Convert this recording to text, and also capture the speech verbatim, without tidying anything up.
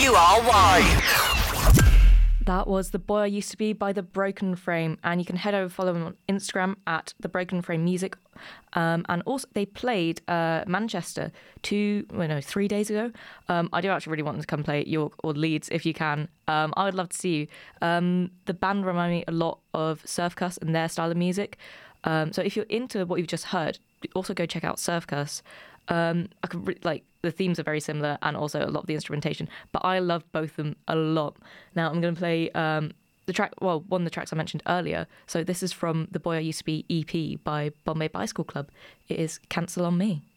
W R Y. That was The Boy I Used to Be by The Broken Frame, and you can head over follow them on Instagram at The Broken Frame Music. Um, and also, they played uh, Manchester two, well, no, three days ago. Um, I do actually really want them to come play at York or Leeds if you can. Um, I would love to see you. Um, the band remind me a lot of Surf Cuss and their style of music. Um, so if you're into what you've just heard, also go check out Surf Cuss. Um, I could re- like the themes are very similar and also a lot of the instrumentation, but I love both of them a lot. Now I'm going to play um, the track, well, one of the tracks I mentioned earlier. So this is from the Boy I Used to Be E P by Bombay Bicycle Club. It is Cancel on Me.